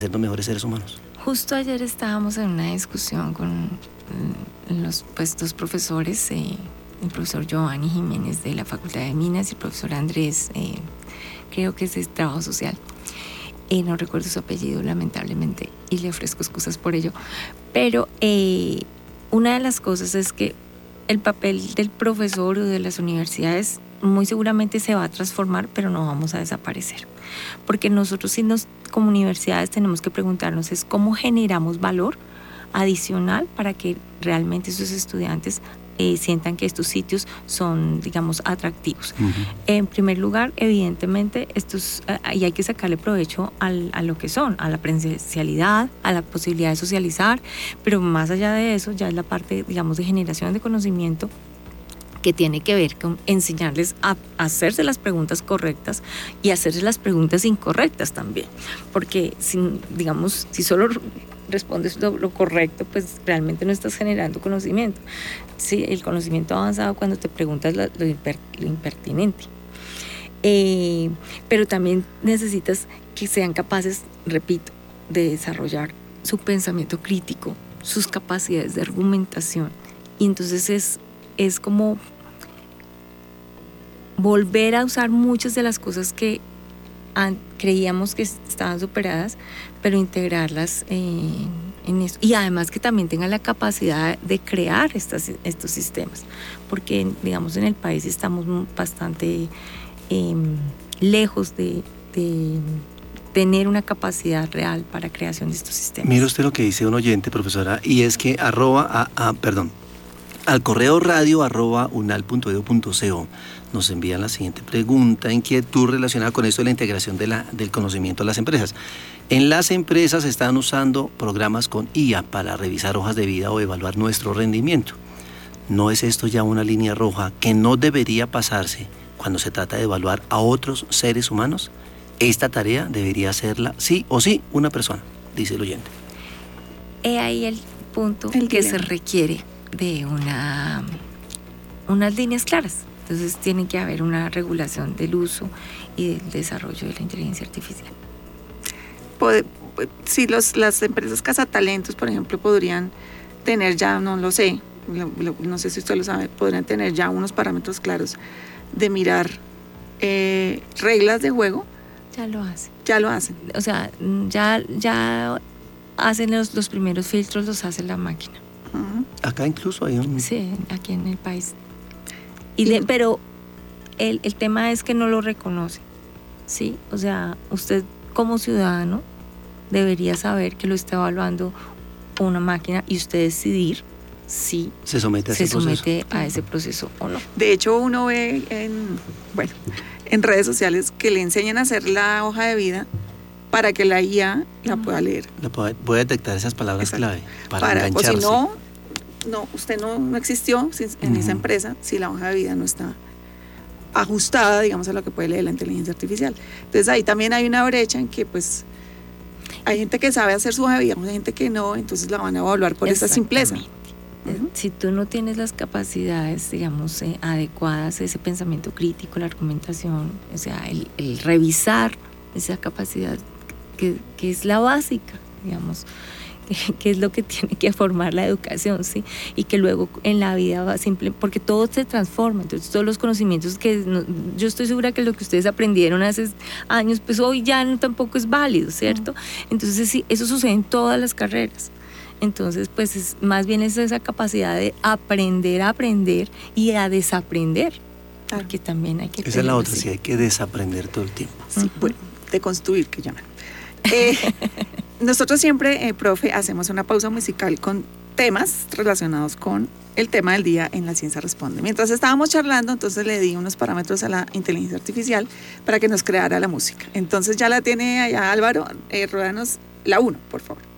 ser los mejores seres humanos. Justo ayer estábamos en una discusión con los dos profesores, el profesor Giovanni Jiménez de la Facultad de Minas y el profesor Andrés, creo que es de Trabajo Social. No recuerdo su apellido, lamentablemente, y le ofrezco excusas por ello. Pero una de las cosas es que el papel del profesor o de las universidades muy seguramente se va a transformar, pero no vamos a desaparecer. Porque nosotros como universidades tenemos que preguntarnos es cómo generamos valor adicional para que realmente esos estudiantes sientan que estos sitios son, digamos, atractivos. Uh-huh. En primer lugar, evidentemente, y hay que sacarle provecho a lo que son, a la presencialidad, a la posibilidad de socializar, pero más allá de eso, ya es la parte, digamos, de generación de conocimiento que tiene que ver con enseñarles a hacerse las preguntas correctas y hacerse las preguntas incorrectas también. Porque, si solo respondes lo correcto, pues realmente no estás generando conocimiento. Sí, el conocimiento avanzado cuando te preguntas lo impertinente. Pero también necesitas que sean capaces, repito, de desarrollar su pensamiento crítico, sus capacidades de argumentación. Y entonces es como volver a usar muchas de las cosas que creíamos que estaban superadas, pero integrarlas en esto. Y además que también tengan la capacidad de crear estos sistemas, porque digamos en el país estamos bastante lejos de tener una capacidad real para creación de estos sistemas. Mira usted lo que dice un oyente, profesora, y es que al correo radio@unal.edu.co nos envían la siguiente pregunta, inquietud relacionada con esto de la integración del conocimiento a las empresas. En las empresas están usando programas con IA para revisar hojas de vida o evaluar nuestro rendimiento. ¿No es esto ya una línea roja que no debería pasarse cuando se trata de evaluar a otros seres humanos? Esta tarea debería hacerla sí o sí una persona, dice el oyente. He ahí el punto que se requiere de unas líneas claras. Entonces tiene que haber una regulación del uso y del desarrollo de la inteligencia artificial. Si las empresas cazatalentos, por ejemplo, podrían tener ya, no lo sé, no sé si usted lo sabe, podrían tener ya unos parámetros claros de mirar reglas de juego. Ya lo hacen. Ya lo hacen. O sea, ya hacen los primeros filtros, los hace la máquina. Uh-huh. Acá incluso hay un... Sí, aquí en el país. Pero el tema es que no lo reconoce, ¿sí? O sea, usted como ciudadano debería saber que lo está evaluando una máquina y usted decidir si se somete a ese proceso o no. De hecho, uno ve en redes sociales que le enseñan a hacer la hoja de vida para que la IA la pueda leer. Puede detectar esas palabras clave para engancharse. O si no, usted no existió en esa empresa si la hoja de vida no está ajustada, digamos, a lo que puede leer la inteligencia artificial. Entonces ahí también hay una brecha en que pues hay gente que sabe hacer su hoja de vida, hay gente que no, entonces la van a evaluar por esa simpleza. Uh-huh. Si tú no tienes las capacidades, digamos, adecuadas, ese pensamiento crítico, la argumentación, o sea, el revisar esa capacidad que es la básica, digamos, que es lo que tiene que formar la educación, ¿sí? Y que luego en la vida va porque todo se transforma. Entonces todos los conocimientos yo estoy segura que lo que ustedes aprendieron hace años, pues hoy ya tampoco es válido, ¿cierto? Entonces sí, eso sucede en todas las carreras. Entonces pues más bien es esa capacidad de aprender a aprender y a desaprender, porque también hay que... Esa es la otra, sí, hay que desaprender todo el tiempo. Sí, bueno, deconstruir, que llaman. Nosotros siempre, profe, hacemos una pausa musical con temas relacionados con el tema del día en La Ciencia Responde. Mientras estábamos charlando, entonces le di unos parámetros a la inteligencia artificial para que nos creara la música. Entonces ya la tiene allá Álvaro, ruédanos la 1, por favor.